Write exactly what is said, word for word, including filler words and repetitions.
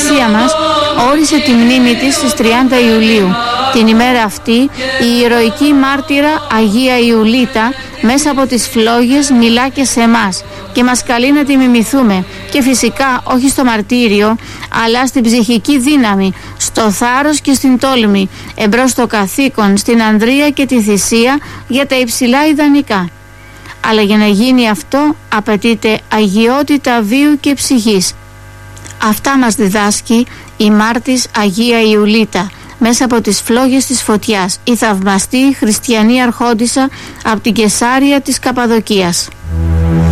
Εκκλησία μας όρισε τη μνήμη της στις τριάντα Ιουλίου. Την ημέρα αυτή η ηρωική μάρτυρα Αγία Ιουλίτα μέσα από τις φλόγες μιλά και σε εμάς και μας καλεί να τη μιμηθούμε, και φυσικά όχι στο μαρτύριο αλλά στην ψυχική δύναμη, στο θάρρος και στην τόλμη, εμπρός στο καθήκον, στην ανδρεία και τη θυσία για τα υψηλά ιδανικά. Αλλά για να γίνει αυτό απαιτείται αγιότητα βίου και ψυχής. Αυτά μας διδάσκει η μάρτης Αγία Ιουλίτα μέσα από τις φλόγες της φωτιάς, η θαυμαστή χριστιανή αρχόντισσα από την Κεσάρια της Καπαδοκίας.